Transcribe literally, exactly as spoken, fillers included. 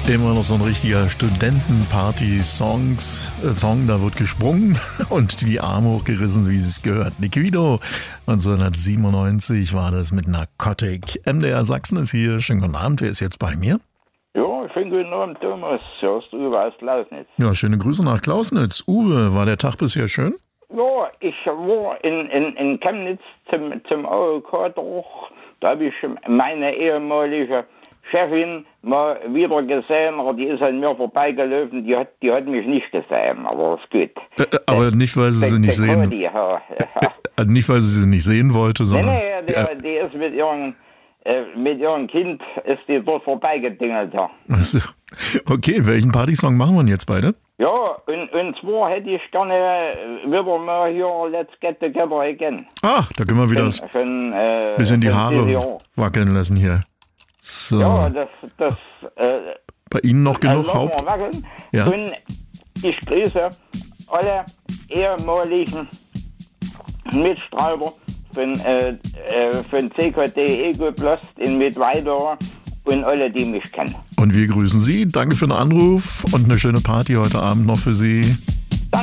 Immer noch so ein richtiger Studentenparty-Songs, äh, Song, da wird gesprungen und die Arme hochgerissen, wie es gehört. Liquido, neunzehnhundertsiebenundneunzig war das mit Narcotic. M D R Sachsen ist hier. Schönen guten Abend, wer ist jetzt bei mir? Ja, schönen guten Abend, Thomas. Hörst du Uwe aus Klausnitz? Ja, schöne Grüße nach Klausnitz. Uwe, war der Tag bisher schön? Ja, ich war in, in, in Chemnitz zum, zum A O K doch. Da habe ich meine ehemalige Chefin mal wieder gesehen, aber die ist an mir vorbeigelaufen, die hat, die hat mich nicht gesehen, aber ist gut. Äh, aber äh, nicht, weil sie sie nicht sehen die, ja, ja. Äh, Nicht, weil sie sie nicht sehen wollte, sondern... Nee, nee, die, äh, die ist mit ihrem, äh, mit ihrem Kind, ist die dort vorbeigedingelt. Ja. Also, okay, welchen Partysong machen wir denn jetzt beide? Ja, und, und zwar hätte ich gerne wieder mal hier Let's Get Together Again. Ah, da können wir wieder ein äh, bisschen die Haare wackeln lassen hier. So. Ja, das, das äh, bei Ihnen noch genug äh, Haupt? Ja. Und ich grüße alle ehemaligen Mitstreiter von, äh, äh, von C K D Egoplast in Mittweida und alle, die mich kennen. Und wir grüßen Sie. Danke für den Anruf und eine schöne Party heute Abend noch für Sie.